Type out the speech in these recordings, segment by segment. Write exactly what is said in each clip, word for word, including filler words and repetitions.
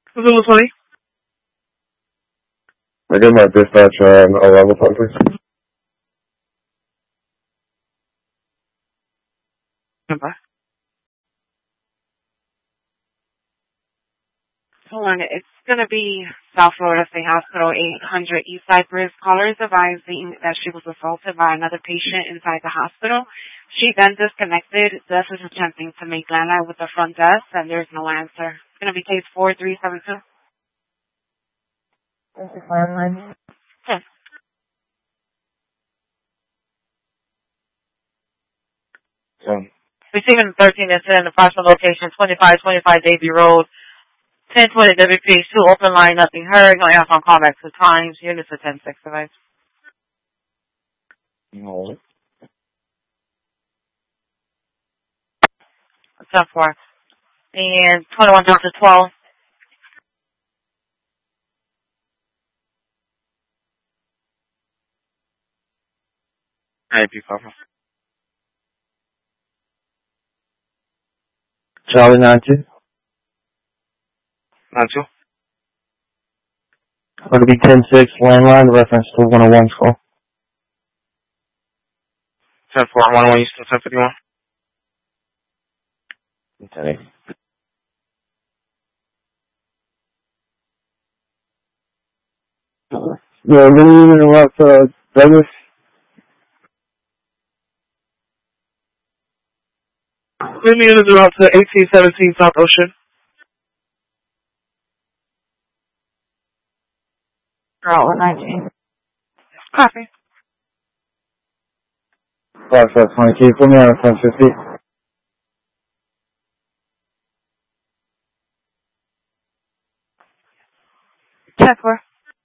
Zulu twenty. I get my dispatch on a level phone, please. Goodbye. Hold on, it's going to be South Florida State Hospital, eight hundred East Cypress. Caller is advising that she was assaulted by another patient inside the hospital. She then disconnected. Desk is attempting to make landline with the front desk, and there's no answer. It's going to be case four three seven two. This is landline. Yes. So, Receiving thirteen incident, approximate location twenty-five twenty-five Davy Road. ten twenty W P H two, open line, nothing heard. Going off on callback two times. Units for ten six device. no. ten four. And twenty-one Delta twelve. I P Papa. Charlie nine two. Nine two. Going to be ten six, landline, reference to one oh one call. Ten four one one Eastern ten fifty one. ten eight. Yeah, then you interrupt, uh, Douglas. Let me interrupt to eighteen seventeen South Ocean. Girl, nineteen. Copy. five five twenty, can you put me on a ten fifty? ten four.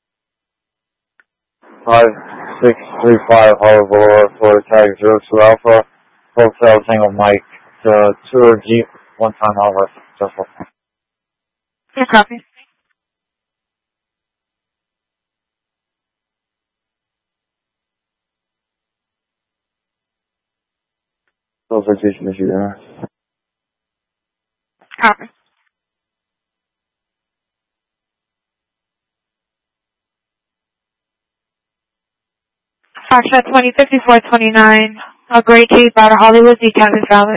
five six three five Harbor Boulevard, Florida, tag zero two Alpha, Hotel Tango Mike, to tour Jeep, one time Alpha, successful. Yes, copy. Those are teaching issue there. Copy. Foxtrot twenty fifty-four twenty-nine. A Great Jeep out of Hollywood. Decal is valid.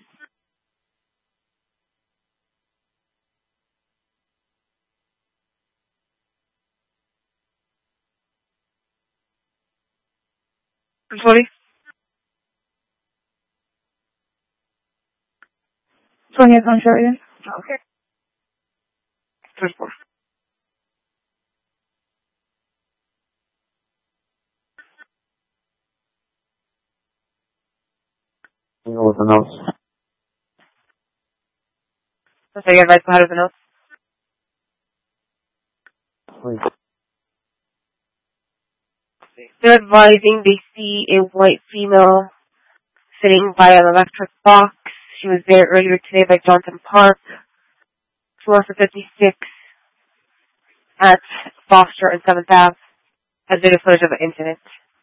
Twenty. twenty is on Sheridan. Okay. Ten four. You know what the notes? So you advise how to the notes? Please. They're advising they see a white female sitting by an electric box. She was there earlier today by Johnson Park. Floor for fifty-six at Foster and seventh Avenue. Has been a footage of the incident.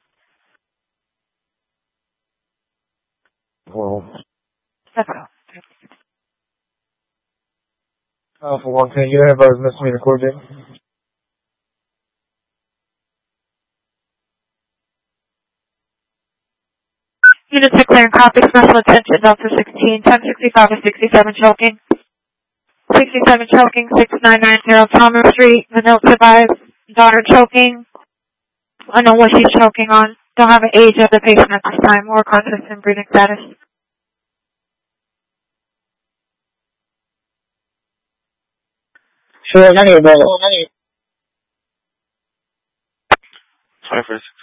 Well, That's all. uh, for one thing, you have a misdemeanor court date? Units declaring copy, special attention, Delta sixteen, ten sixty-five to sixty-seven choking. sixty-seven choking, six nine nine zero Thomas Street. The notes advise daughter choking. I know what she's choking on. Don't have an age of the patient at this time or conscious and breathing status. Sure, none of your brother. Twenty for six.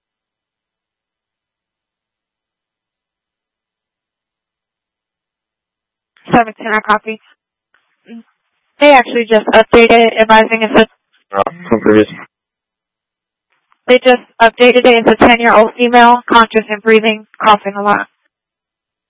seventeen, I copy. They actually just updated it, advising it's a, Uh, from previous. they just updated it. It's a ten-year-old female, conscious and breathing, coughing a lot.